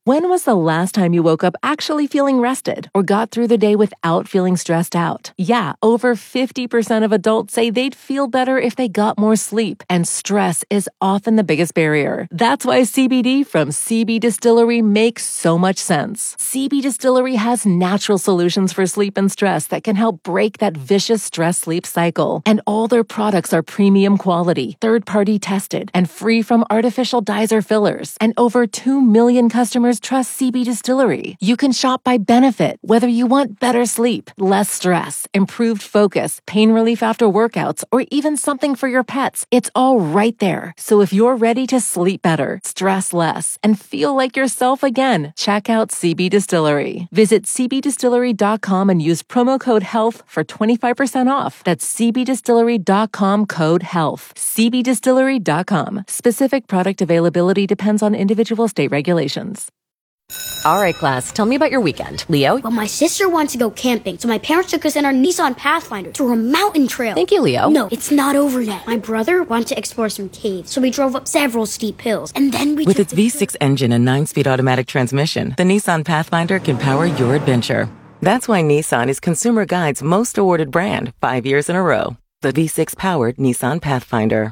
When was the last time you woke up actually feeling rested or got through the day without feeling stressed out? Yeah, over 50% of adults say they'd feel better if they got more sleep, and stress is often the biggest barrier. That's why CBD from CB Distillery makes so much sense. CB Distillery has natural solutions for sleep and stress that can help break that vicious stress-sleep cycle. And all their products are premium quality, third-party tested, and free from artificial dyes or fillers. And over 2 million customers trust CB Distillery. You can shop by benefit, whether you want better sleep, less stress, improved focus, pain relief after workouts, or even something for your pets. It's all right there. So if you're ready to sleep better, stress less, and feel like yourself again, check out CB Distillery. Visit cbdistillery.com and use promo code HEALTH for 25% off. That's cbdistillery.com, code HEALTH. cbdistillery.com. Specific product availability depends on individual state regulations. All right, class, tell me about your weekend. Leo? Well, my sister wants to go camping, so my parents took us in our Nissan Pathfinder through a mountain trail. Thank you, Leo. No, it's not over yet. My brother wanted to explore some caves, so we drove up several steep hills, and then we With its V6 engine and 9-speed automatic transmission, the Nissan Pathfinder can power your adventure. That's why Nissan is Consumer Guide's most awarded brand 5 years in a row. The V6-powered Nissan Pathfinder.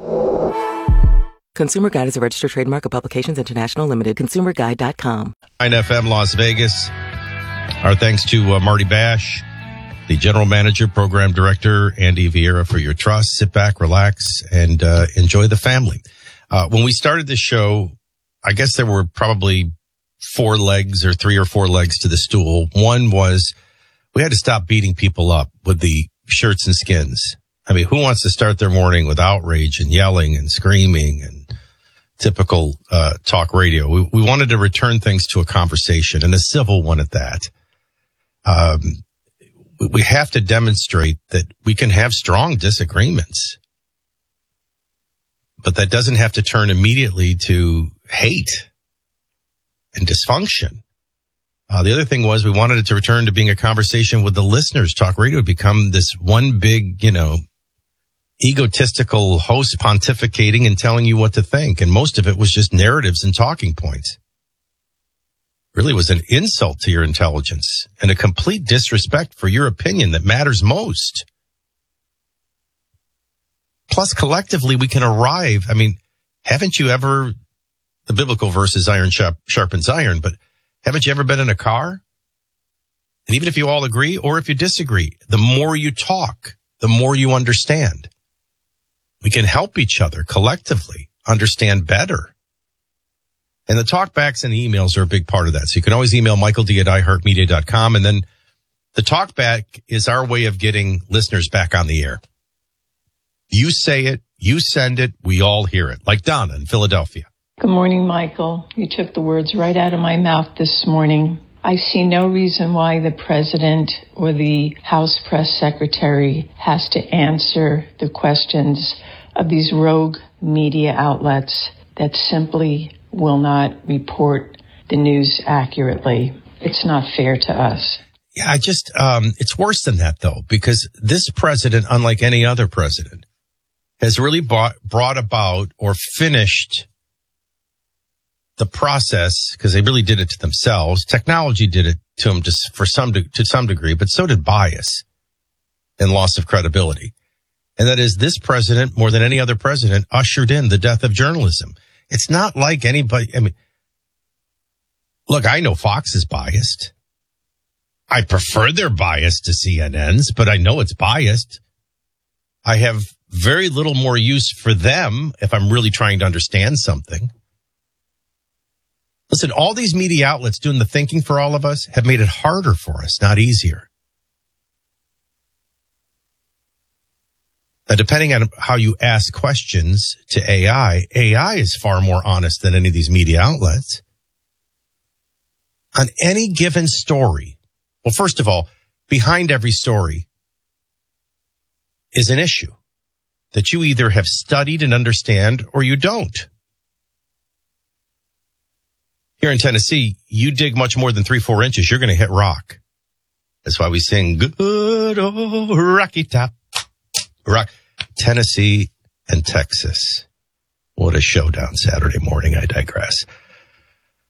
Consumer Guide is a registered trademark of Publications International Limited. ConsumerGuide.com. 9FM Las Vegas. Our thanks to Marty Bash, the General Manager, Program Director, Andy Vieira for your trust. Sit back, relax, and enjoy the family. When we started this show, I guess there were probably 4 legs or 3 or 4 legs to the stool. One was we had to stop beating people up with the shirts and skins. I mean, who wants to start their morning with outrage and yelling and screaming and typical talk radio? We wanted to return things to a conversation, and a civil one at that. We have to demonstrate that we can have strong disagreements, but that doesn't have to turn immediately to hate and dysfunction. The other thing was we wanted it to return to being a conversation with the listeners. Talk radio had become this one big, egotistical host pontificating and telling you what to think. And most of it was just narratives and talking points. Really was an insult to your intelligence and a complete disrespect for your opinion that matters most. Plus, collectively, we can arrive. I mean, haven't you ever, the biblical verse is iron sharpens iron, but haven't you ever been in a car? And even if you all agree or if you disagree, the more you talk, the more you understand. We can help each other collectively understand better. And the talkbacks and the emails are a big part of that. So you can always email michaeld@iheartmedia.com. And then the talkback is our way of getting listeners back on the air. You say it, you send it, we all hear it. Like Donna in Philadelphia. Good morning, Michael. You took the words right out of my mouth this morning. I see no reason why the president or the House press secretary has to answer the questions of these rogue media outlets that simply will not report the news accurately. It's not fair to us. Yeah, it's worse than that, though, because this president, unlike any other president, has really brought about or finished the process, because they really did it to themselves. Technology did it to them just to some degree, but so did bias and loss of credibility. And that is, this president, more than any other president, ushered in the death of journalism. It's not like anybody. I mean, look, I know Fox is biased. I prefer their bias to CNN's, but I know it's biased. I have very little more use for them if I'm really trying to understand something. Listen, all these media outlets doing the thinking for all of us have made it harder for us, not easier. Now, depending on how you ask questions to AI is far more honest than any of these media outlets. On any given story, well, first of all, behind every story is an issue that you either have studied and understand or you don't. Here in Tennessee, you dig much more than 3-4 inches, you're going to hit rock. That's why we sing good old Rocky Top. Rock. Tennessee and Texas. What a showdown Saturday morning. I digress.